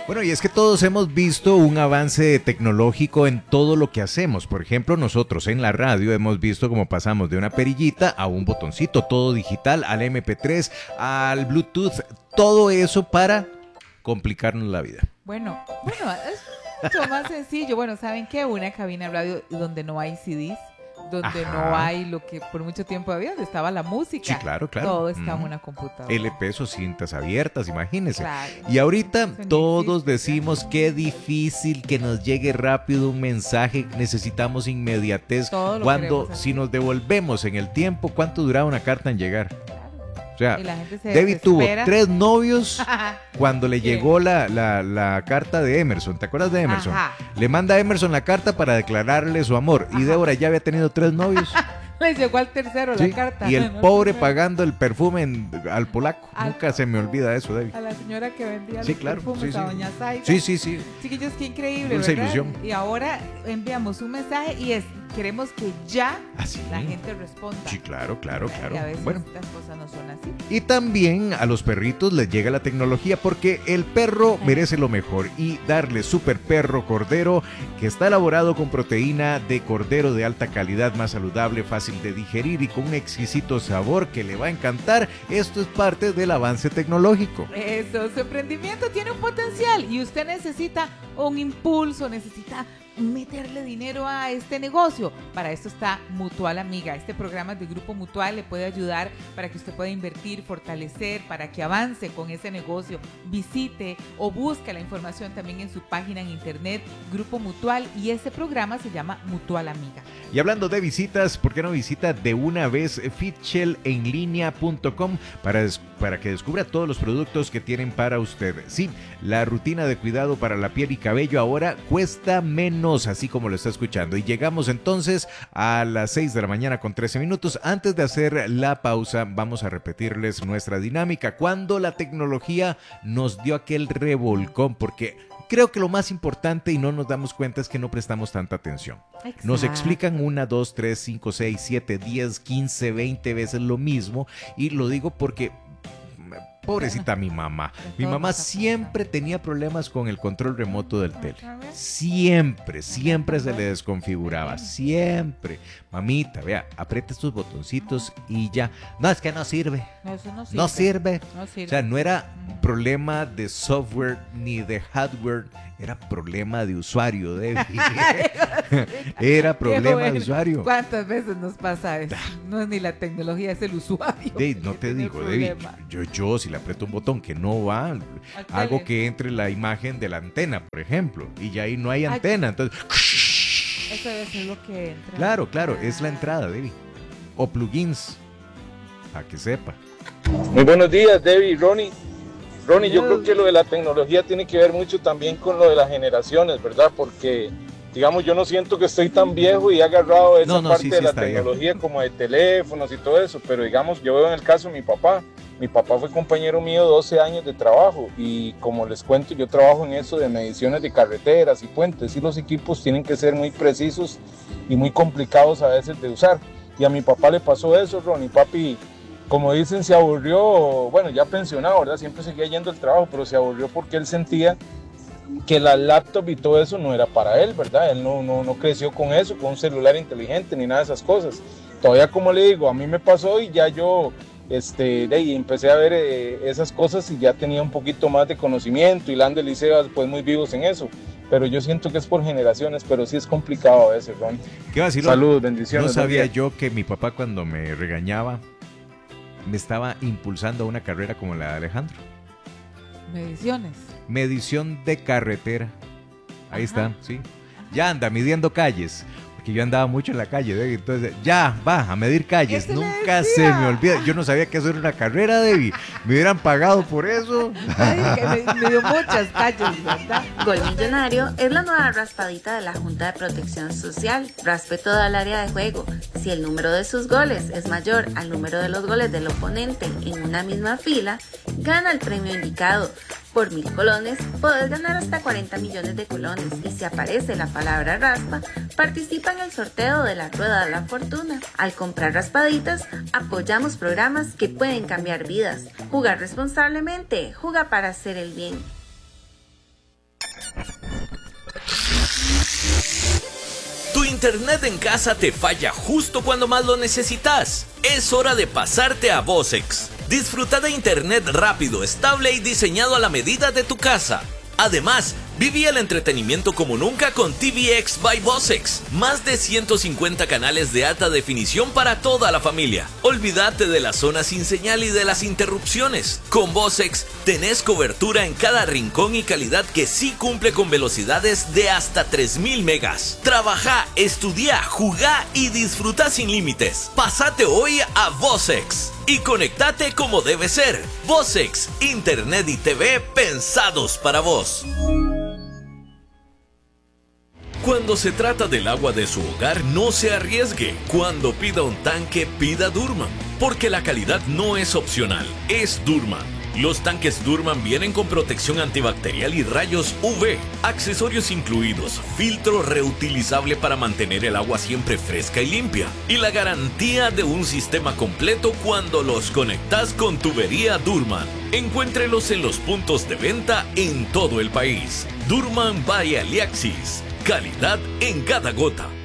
Bueno, y es que todos hemos visto un avance tecnológico en todo lo que hacemos. Por ejemplo, nosotros en la radio hemos visto cómo pasamos de una perillita a un botoncito, todo digital, al MP3, al Bluetooth, todo eso para complicarnos la vida. Bueno, es mucho más sencillo. Bueno, ¿saben qué? Una cabina radio donde no hay CDs, donde no hay lo que por mucho tiempo había, donde estaba la música. Sí, claro. Todo está en una computadora. LPs o cintas abiertas, imagínense. Claro. Y ahorita todos decimos qué difícil que nos llegue rápido un mensaje, necesitamos inmediatez. Cuando, si nos devolvemos en el tiempo, ¿cuánto duraba una carta en llegar? O sea, Debbie tuvo 3 novios cuando le llegó la carta de Emerson. ¿Te acuerdas de Emerson? Ajá. Le manda a Emerson la carta para declararle su amor. Y Débora ya había tenido 3 novios. Le llegó al tercero la carta. Y el pobre pagando el perfume al polaco. Nunca se me olvida eso, Debbie. A la señora que vendía los perfumes, a doña Zaida. Sí. Chiquillos, qué increíble, Dulce ¿verdad? ilusión. Y ahora enviamos un mensaje y queremos que ya la gente responda. Sí, claro. Y a veces las cosas no son así. Y también a los perritos les llega la tecnología porque el perro merece lo mejor. Y darle Super Perro Cordero, que está elaborado con proteína de cordero de alta calidad, más saludable, fácil de digerir y con un exquisito sabor que le va a encantar. Esto es parte del avance tecnológico. Eso, su emprendimiento tiene un potencial y usted necesita un impulso, necesita meterle dinero a este negocio. Para esto está Mutual Amiga. Este programa de Grupo Mutual le puede ayudar para que usted pueda invertir, fortalecer, para que avance con ese negocio. Visite o busque la información también en su página en internet, Grupo Mutual, y ese programa se llama Mutual Amiga. Y hablando de visitas, ¿por qué no visita de una vez fitchelenlinea.com para que descubra todos los productos que tienen para usted? Sí, la rutina de cuidado para la piel y cabello ahora cuesta menos, así como lo está escuchando. Y llegamos entonces a las 6 de la mañana con 13 minutos. Antes de hacer la pausa, vamos a repetirles nuestra dinámica. Cuando la tecnología nos dio aquel revolcón, porque creo que lo más importante y no nos damos cuenta es que no prestamos tanta atención. Exacto. Nos explican 1, 2, 3, 5, 6, 7, 10, 15, 20 veces lo mismo. Y lo digo porque pobrecita mi mamá. Mi mamá siempre tenía problemas con el control remoto del tele. Siempre se le desconfiguraba. Siempre. Mamita, vea, aprieta estos botoncitos y ya. No, es que no sirve. No sirve. O sea, no era problema de software ni de hardware. Era problema de usuario, Debbie. Era problema de usuario. ¿Cuántas veces nos pasa eso? No es ni la tecnología, es el usuario. No te digo, Debbie. Yo si le aprieto un botón que no va, hago que entre la imagen de la antena, por ejemplo, y ya ahí no hay antena. Entonces, eso debe ser lo que entra. Claro, es la entrada, Debbie. O plugins, para que sepa. Muy buenos días, Debbie y Ronnie. Ronnie, yo creo que lo de la tecnología tiene que ver mucho también con lo de las generaciones, ¿verdad? Porque, digamos, yo no siento que estoy tan viejo y he agarrado esa parte de la tecnología como de teléfonos y todo eso, pero digamos, yo veo en el caso de mi papá. Mi papá fue compañero mío 12 años de trabajo y como les cuento, yo trabajo en eso de mediciones de carreteras y puentes y los equipos tienen que ser muy precisos y muy complicados a veces de usar. Y a mi papá le pasó eso, Ronnie. Papi, como dicen, se aburrió, bueno, ya pensionado, ¿verdad? Siempre seguía yendo al trabajo, pero se aburrió porque él sentía que la laptop y todo eso no era para él, ¿verdad? Él no creció con eso, con un celular inteligente ni nada de esas cosas. Todavía, como le digo, a mí me pasó y ya yo empecé a ver esas cosas y ya tenía un poquito más de conocimiento y Lando y Liceo pues muy vivos en eso. Pero yo siento que es por generaciones, pero sí es complicado a veces, Ron. ¿Qué va a decir? Saludos, bendiciones. No sabía yo que mi papá cuando me regañaba me estaba impulsando a una carrera como la de Alejandro. Medición de carretera. Ahí está, sí. Ya anda midiendo calles. Porque yo andaba mucho en la calle, Debbie. Entonces, ya, va a medir calles. Nunca se me olvida. Yo no sabía que eso era una carrera, Debbie. Me hubieran pagado por eso. Ay, que me dio muchas calles, ¿verdad? Gol Millonario es la nueva raspadita de la Junta de Protección Social. Raspe toda el área de juego. Si el número de sus goles es mayor al número de los goles del oponente en una misma fila, gana el premio indicado. Por 1,000 colones, podés ganar hasta 40 millones de colones y si aparece la palabra raspa, participa en el sorteo de la Rueda de la Fortuna. Al comprar raspaditas, apoyamos programas que pueden cambiar vidas. Jugar responsablemente, juega para hacer el bien. Tu internet en casa te falla justo cuando más lo necesitas. Es hora de pasarte a Vocex. Disfruta de internet rápido, estable y diseñado a la medida de tu casa. Además, viví el entretenimiento como nunca con TVX by Vocex. Más de 150 canales de alta definición para toda la familia. Olvídate de la zona sin señal y de las interrupciones. Con Vocex tenés cobertura en cada rincón y calidad que sí cumple con velocidades de hasta 3000 megas. Trabaja, estudia, jugá y disfruta sin límites. Pásate hoy a Vocex y conectate como debe ser. Vocex, internet y TV pensados para vos. Cuando se trata del agua de su hogar, no se arriesgue. Cuando pida un tanque, pida Durman, porque la calidad no es opcional, es Durman. Los tanques Durman vienen con protección antibacterial y rayos UV, accesorios incluidos, filtro reutilizable para mantener el agua siempre fresca y limpia, y la garantía de un sistema completo cuando los conectas con tubería Durman. Encuéntrelos en los puntos de venta en todo el país. Durman by Aliaxis. Calidad en cada gota.